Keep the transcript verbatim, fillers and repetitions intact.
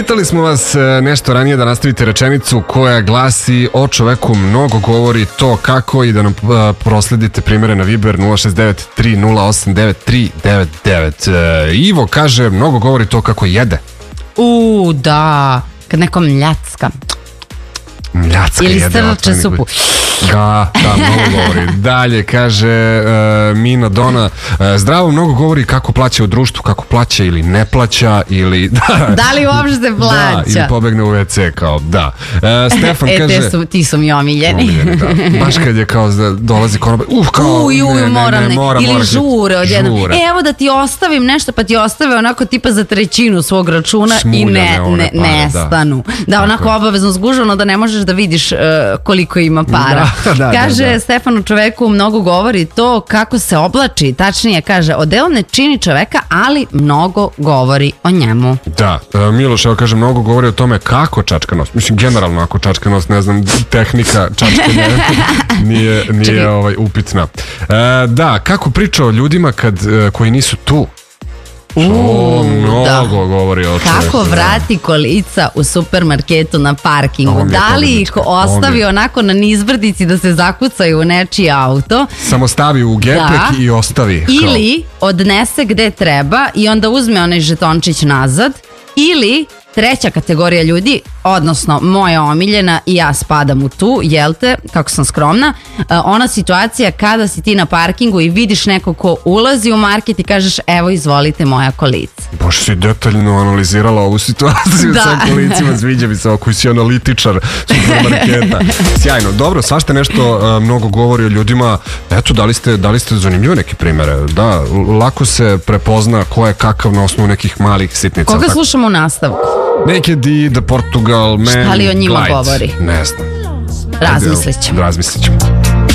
Pitali smo vas nešto ranije da nastavite rečenicu koja glasi: o čoveku mnogo govori to kako, i da nam prosledite primere na Viber nula šest devet tri nula osam devet tri devet devet. Ivo kaže: mnogo govori to kako jede. U, da, kad neko mljacka. Mljacka ili jede. Ili strče supu. Da, da, mnogo govori. Dalje kaže uh, Mina Dona: uh, zdravo, mnogo govori kako plaća u društvu, kako plaća ili ne plaća, ili da, da li uopšte plaća, da, ili pobegne u ve ce, kao da. Uh, Stefan e, kaže: su, ti su mi omiljeni, omiljeni, da. Baš kad je kao da dolazi konobar, uh, kao u, ju, ne, ne, moram, ne, ne, mora, ili mora, žure odjednom. žure. E, evo da ti ostavim nešto, pa ti ostave onako tipa za trećinu svog računa. Smuljane, i ne, ne, pare, nestanu. Da, da onako je. Obavezno zgužano da ne možeš da vidiš uh, koliko ima para. Da, da, kaže da, da. Stefan: u čoveku mnogo govori to kako se oblači, tačnije kaže, odeo ne čini čoveka, ali mnogo govori o njemu. Da, uh, Miloš evo kaže: mnogo govori o tome kako čačka nos. Mislim, generalno ako čačka nos, ne znam, tehnika čačkanja nije, nije ovaj, upitna. Uh, da, kako priča o ljudima kad, uh, koji nisu tu. O, mnogo da. govori o čoveku. Kako vrati kolica u supermarketu na parkingu. Da li ih ostavi onako na nizbrdici da se zakucaju u nečiji auto, samo stavi u gepek da. I ostavi. Ili odnese gde treba i onda uzme onaj žetončić nazad. Ili treća kategorija ljudi, odnosno moja omiljena, i ja spadam u tu, jel te, kako sam skromna, ona situacija kada si ti na parkingu i vidiš neko ko ulazi u market i kažeš: evo, izvolite moja kolica. Baš si detaljno analizirala ovu situaciju da. Sa kolicima, sviđa mi se ovo, koji si analitičar supermarketa. Sjajno, dobro, svašta nešto uh, mnogo govori o ljudima. Eto, da li ste, da li ste zanimljivo neke primere? Da, lako se prepozna ko je kakav na osnovu nekih malih sitnica. Koga slušamo u nastavku? Naked D, The Portugal Man, šta li o njima Glide. Govori? Ne znam. Razmislit ćemo. Razmislit ćemo.